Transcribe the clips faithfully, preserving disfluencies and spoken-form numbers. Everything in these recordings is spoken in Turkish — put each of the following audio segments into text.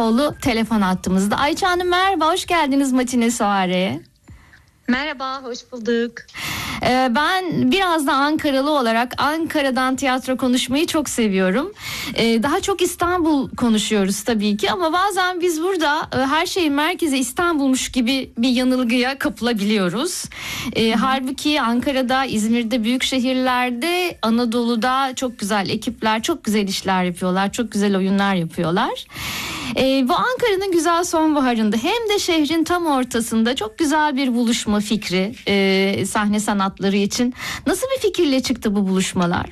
Çetinoğlu telefon attığımızda. Ayça Hanım merhaba, hoş geldiniz Matine Soare'ye. Merhaba, hoş bulduk. Ee, ben biraz da Ankaralı olarak Ankara'dan tiyatro konuşmayı çok seviyorum. Ee, daha çok İstanbul konuşuyoruz tabii ki ama bazen biz burada e, her şeyin merkezi İstanbul'muş gibi bir yanılgıya kapılabiliyoruz. Ee, halbuki Ankara'da, İzmir'de, büyük şehirlerde, Anadolu'da çok güzel ekipler, çok güzel işler yapıyorlar, çok güzel oyunlar yapıyorlar. Ee, bu Ankara'nın güzel sonbaharında hem de şehrin tam ortasında çok güzel bir buluşma fikri e, sahne sanatları için. Nasıl bir fikirle çıktı bu buluşmalar?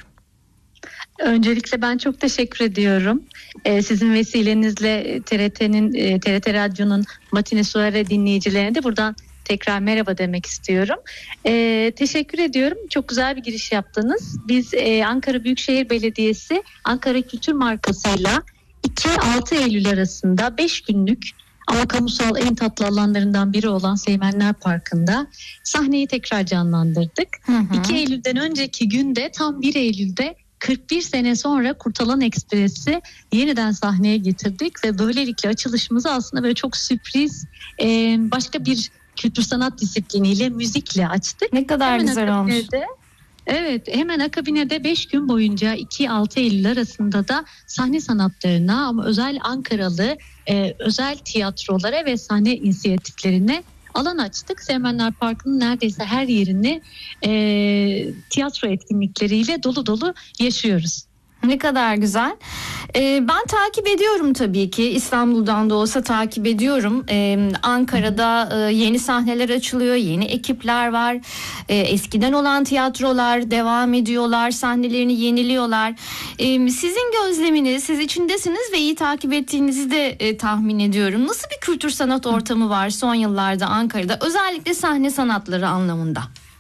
Öncelikle ben çok teşekkür ediyorum. Ee, sizin vesilenizle T R T'nin, e, T R T Radyo'nun Matine Soare dinleyicilerine de buradan tekrar merhaba demek istiyorum. Ee, teşekkür ediyorum. Çok güzel bir giriş yaptınız. Biz e, Ankara Büyükşehir Belediyesi Ankara Kültür Markası'yla iki altı Eylül arasında beş günlük ama kamusal en tatlı alanlarından biri olan Seymenler Parkı'nda sahneyi tekrar canlandırdık. Hı hı. iki Eylül'den önceki günde tam bir Eylül'de kırk bir sene sonra Kurtalan Ekspresi yeniden sahneye getirdik ve böylelikle açılışımızı aslında böyle çok sürpriz başka bir kültür sanat disipliniyle, müzikle açtık. Ne kadar hemen güzel olmuş. Evet, hemen akabine de beş gün boyunca iki altı Eylül arasında da sahne sanatlarına ama özel Ankaralı e, özel tiyatrolara ve sahne inisiyatiflerine alan açtık. Seymenler Parkı'nın neredeyse her yerini e, tiyatro etkinlikleriyle dolu dolu yaşıyoruz. Ne kadar güzel. Ee, ben takip ediyorum tabii ki. İstanbul'dan da olsa takip ediyorum. Ee, Ankara'da e, yeni sahneler açılıyor, yeni ekipler var. Ee, eskiden olan tiyatrolar devam ediyorlar, sahnelerini yeniliyorlar. Ee, sizin gözleminiz, siz içindesiniz ve iyi takip ettiğinizi de e, tahmin ediyorum. Nasıl bir kültür sanat ortamı var son yıllarda Ankara'da? Özellikle sahne sanatları anlamında.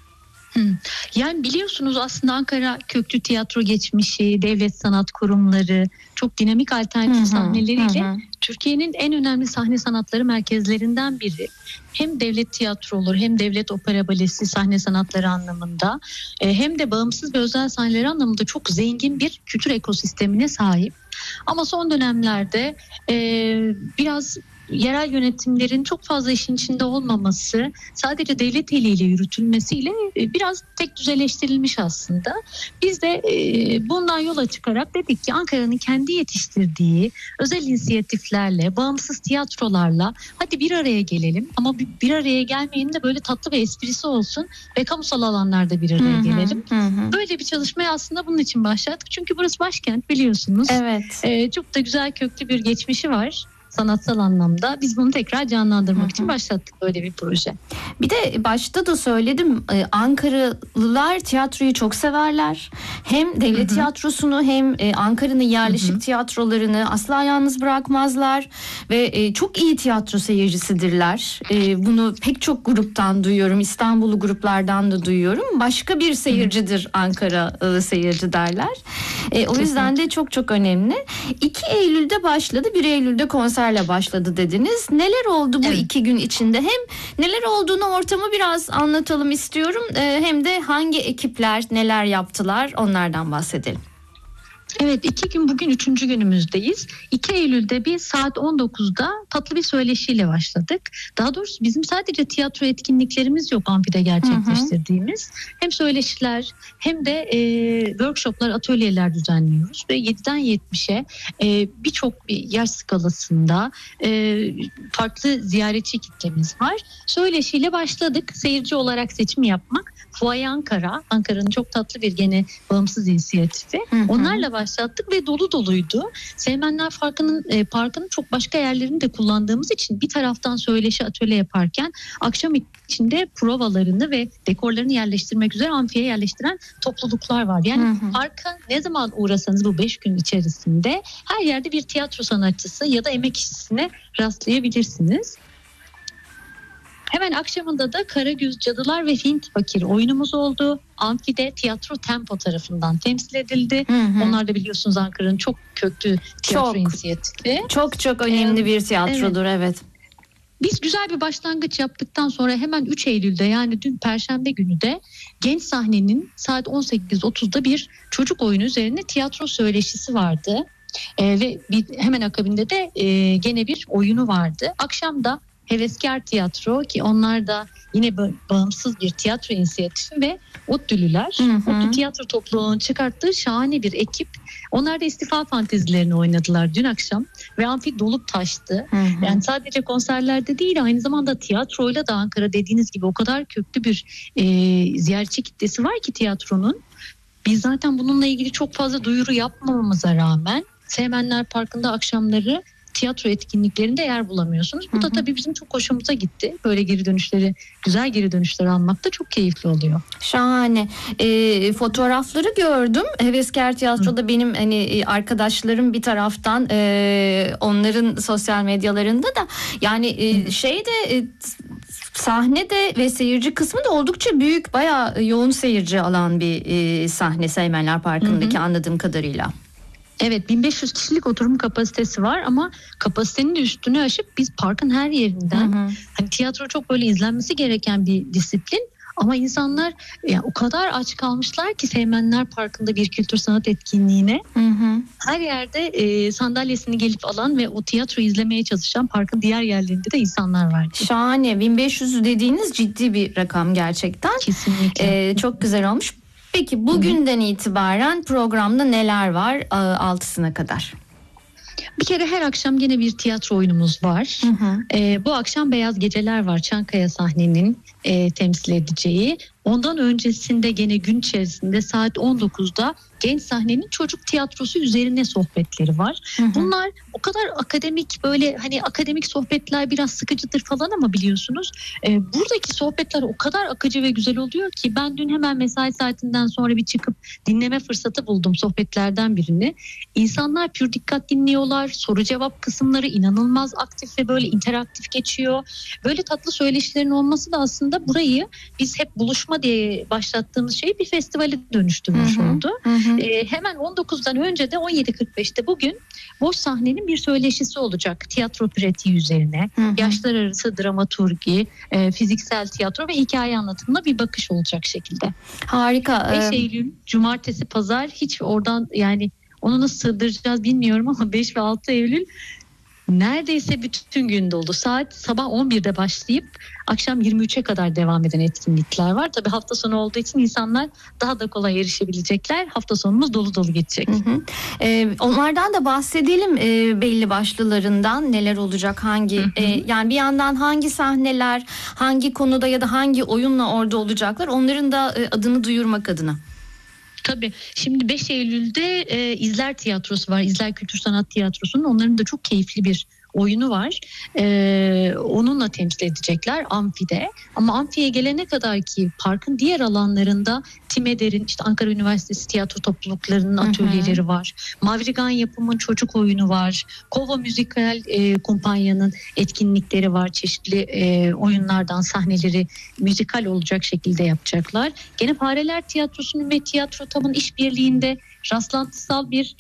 Yani biliyorsunuz aslında Ankara köklü tiyatro geçmişi, devlet sanat kurumları, çok dinamik alternatif hı hı, sahneleriyle hı. Türkiye'nin en önemli sahne sanatları merkezlerinden biri. Hem devlet tiyatroları hem devlet opera balesi sahne sanatları anlamında hem de bağımsız ve özel sahneleri anlamında çok zengin bir kültür ekosistemine sahip. Ama son dönemlerde e, biraz yerel yönetimlerin çok fazla işin içinde olmaması, sadece devlet eliyle yürütülmesiyle biraz tek düzeleştirilmiş aslında. Biz de bundan yola çıkarak dedik ki Ankara'nın kendi yetiştirdiği özel inisiyatiflerle, bağımsız tiyatrolarla hadi bir araya gelelim. Ama bir araya gelmeyenin de böyle tatlı ve esprisi olsun ve kamusal alanlarda bir araya gelelim. Hı hı. Böyle bir çalışmaya aslında bunun için başladık. Çünkü burası başkent biliyorsunuz. Evet. Ee, çok da güzel köklü bir geçmişi var. Sanatsal anlamda biz bunu tekrar canlandırmak hı hı. için başlattık böyle bir proje. Bir de başta da söyledim, Ankaralılar tiyatroyu çok severler. Hem devlet hı hı. tiyatrosunu hem Ankara'nın yerleşik hı hı. tiyatrolarını asla yalnız bırakmazlar ve çok iyi tiyatro seyircisidirler. Bunu pek çok gruptan duyuyorum, İstanbullu gruplardan da duyuyorum. Başka bir seyircidir Ankara seyirci derler. O yüzden de çok çok önemli. iki Eylül'de başladı, bir Eylül'de konser başladı dediniz. Neler oldu bu evet. iki gün içinde? Hem neler olduğunu, ortamı biraz anlatalım istiyorum. Ee, hem de hangi ekipler neler yaptılar onlardan bahsedelim. Evet, iki gün, bugün üçüncü günümüzdeyiz. iki Eylül'de bir saat on dokuzda tatlı bir söyleşiyle başladık. Daha doğrusu bizim sadece tiyatro etkinliklerimiz yok amfide gerçekleştirdiğimiz. Hı hı. Hem söyleşiler hem de e, workshoplar, atölyeler düzenliyoruz. Ve yediden yetmişe e, birçok yaş skalasında e, farklı ziyaretçi kitlemiz var. Söyleşiyle başladık. Seyirci olarak seçim yapmak. Fuaye Ankara, Ankara'nın çok tatlı bir gene bağımsız inisiyatifi. Hı hı. Onlarla başlattık ve dolu doluydu. Seymenler Parkı'nın e, parkının çok başka yerlerini de kullandığımız için bir taraftan söyleşi atölye yaparken akşam içinde provalarını ve dekorlarını yerleştirmek üzere amfiye yerleştiren topluluklar var. Yani hı hı. parka ne zaman uğrasanız bu beş gün içerisinde her yerde bir tiyatro sanatçısı ya da emek işçisine rastlayabilirsiniz. Hemen akşamında da Karagöz Cadılar ve Hint Fakiri oyunumuz oldu. Amfide Tiyatro Tempo tarafından temsil edildi. Hı hı. Onlar da biliyorsunuz Ankara'nın çok köklü tiyatro çok, inisiyatifi. Çok çok önemli ee, bir tiyatrodur evet. evet. Biz güzel bir başlangıç yaptıktan sonra hemen üç Eylül'de yani dün Perşembe günü de Genç Sahne'nin saat on sekiz otuzda bir çocuk oyunu üzerine tiyatro söyleşisi vardı. E, ve bir, hemen akabinde de e, gene bir oyunu vardı. Akşam da Heveskar Tiyatro, ki onlar da yine ba- bağımsız bir tiyatro inisiyatifi ve ODTÜ'lüler. ODTÜ Tiyatro Topluluğu'nun çıkarttığı şahane bir ekip. Onlar da istifa fantezilerini oynadılar dün akşam ve amfi dolup taştı. Hı hı. Yani sadece konserlerde değil, aynı zamanda tiyatroyla da Ankara dediğiniz gibi o kadar köklü bir e, ziyaretçi kitlesi var ki tiyatronun. Biz zaten bununla ilgili çok fazla duyuru yapmamamıza rağmen Seymenler Parkı'nda akşamları tiyatro etkinliklerinde yer bulamıyorsunuz. Bu da tabii bizim çok hoşumuza gitti. Böyle geri dönüşleri, güzel geri dönüşleri almak da çok keyifli oluyor. Şahane. E, fotoğrafları gördüm. Heveskar Tiyatro'da Hı. benim hani arkadaşlarım bir taraftan e, onların sosyal medyalarında da yani e, şeyde e, sahnede ve seyirci kısmı da oldukça büyük, bayağı yoğun seyirci alan bir e, sahne Seymenler Parkı'ndaki, hı hı, anladığım kadarıyla. Evet, bin beş yüz kişilik oturum kapasitesi var ama kapasitenin de üstünü aşıp biz parkın her yerinden, hı hı, hani tiyatro çok böyle izlenmesi gereken bir disiplin ama insanlar yani o kadar aç kalmışlar ki Seymenler Parkı'nda bir kültür sanat etkinliğine, hı hı, her yerde e, sandalyesini gelip alan ve o tiyatro izlemeye çalışan parkın diğer yerlerinde de insanlar var. Şahane. bin beş yüz dediğiniz ciddi bir rakam gerçekten. Kesinlikle. Ee, çok güzel olmuş. Peki bugünden itibaren programda neler var altısına kadar? Bir kere her akşam yine bir tiyatro oyunumuz var. Hı hı. Ee, bu akşam Beyaz Geceler var. Çankaya sahnenin e, temsil edeceği. Ondan öncesinde gene gün içerisinde saat on dokuzda Genç Sahnenin çocuk tiyatrosu üzerine sohbetleri var. Hı hı. Bunlar o kadar akademik, böyle hani akademik sohbetler biraz sıkıcıdır falan ama biliyorsunuz e, buradaki sohbetler o kadar akıcı ve güzel oluyor ki ben dün hemen mesai saatinden sonra bir çıkıp dinleme fırsatı buldum sohbetlerden birini. İnsanlar pür dikkat dinliyorlar. Soru cevap kısımları inanılmaz aktif ve böyle interaktif geçiyor. Böyle tatlı söyleşilerin olması da aslında burayı biz hep buluşma diye başlattığımız şeyi bir festivale dönüştürmüş, hı hı, oldu. Hı hı. Ee, hemen on dokuzdan önce de on yedi kırk beşte bugün Boş Sahnenin bir söyleşisi olacak. Tiyatro pratiği üzerine, hı hı, yaşlar arası dramaturgi, e, fiziksel tiyatro ve hikaye anlatımına bir bakış olacak şekilde. Harika. beş Eylül Cumartesi Pazar, hiç oradan yani onu nasıl sığdıracağız bilmiyorum ama beş ve altı Eylül neredeyse bütün gün dolu. Saat sabah on birde başlayıp akşam yirmi üçe kadar devam eden etkinlikler var. Tabii hafta sonu olduğu için insanlar daha da kolay erişebilecekler. Hafta sonumuz dolu dolu geçecek. Hı hı. Ee, onlardan da bahsedelim, e, belli başlılarından neler olacak, hangi, hı hı. E, yani bir yandan hangi sahneler, hangi konuda ya da hangi oyunla orada olacaklar, onların da e, adını duyurmak adına. Tabii. Şimdi beş Eylül'de e, İzler Tiyatrosu var. İzler Kültür Sanat Tiyatrosu'nun. Onların da çok keyifli bir oyunu var. Ee, onunla temsil edecekler amfide. Ama amfiye gelene kadar ki parkın diğer alanlarında Timeder'in, işte Ankara Üniversitesi tiyatro topluluklarının atölyeleri, hı hı, var. Mavrigan Yapım'ın çocuk oyunu var. Kova Müzikal e, Kumpanya'nın etkinlikleri var. Çeşitli e, oyunlardan sahneleri müzikal olacak şekilde yapacaklar. Gene Fareler Tiyatrosu'nun ve Tiyatro Tam'ın işbirliğinde rastlantısal bir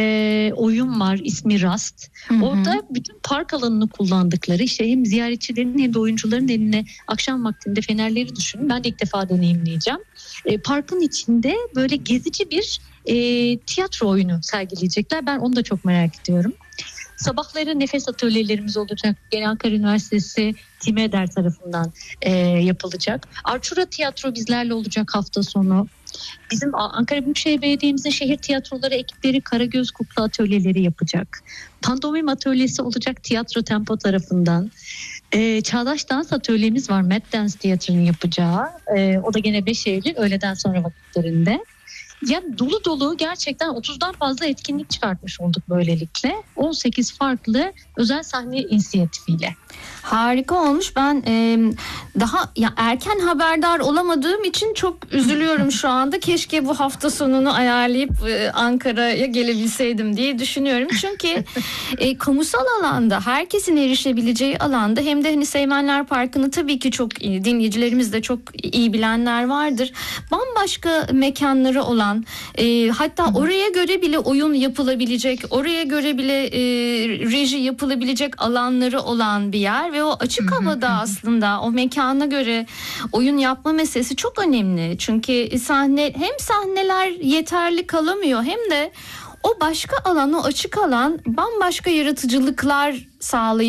E, oyun var, ismi Rast. Hı hı. Orada bütün park alanını kullandıkları, işte hem ziyaretçilerin hem de oyuncuların eline akşam vaktinde fenerleri düşünün. Ben de ilk defa deneyimleyeceğim. E, parkın içinde böyle gezici bir e, tiyatro oyunu sergileyecekler. Ben onu da çok merak ediyorum. Sabahları nefes atölyelerimiz olacak. Gene Ankara Üniversitesi Timeder tarafından e, yapılacak. Arçura Tiyatro bizlerle olacak hafta sonu. Bizim Ankara Büyükşehir Belediye'mizin şehir tiyatroları ekipleri Karagöz Kukla atölyeleri yapacak. Pandomim atölyesi olacak Tiyatro Tempo tarafından. Ee, Çağdaş Dans atölyemiz var. Mad Dance Tiyatro'nun yapacağı. Ee, o da gene beş Eylül öğleden sonra vakitlerinde. Yani dolu dolu, gerçekten otuzdan fazla etkinlik çıkartmış olduk böylelikle. on sekiz farklı özel sahne inisiyatifiyle. Harika olmuş. Ben e, daha ya erken haberdar olamadığım için çok üzülüyorum şu anda. Keşke bu hafta sonunu ayarlayıp e, Ankara'ya gelebilseydim diye düşünüyorum. Çünkü e, kamusal alanda, herkesin erişebileceği alanda, hem de hani Seymenler Parkı'nı tabii ki çok iyi, dinleyicilerimiz de çok iyi bilenler vardır. Bambaşka mekanları olan, e, hatta oraya göre bile oyun yapılabilecek, oraya göre bile e, reji yapılabilecek alanları olan bir yer ve o açık havada aslında o mekana göre oyun yapma meselesi çok önemli. Çünkü sahne, hem sahneler yeterli kalamıyor hem de o başka alan, o açık alan bambaşka yaratıcılıklar sağlayıp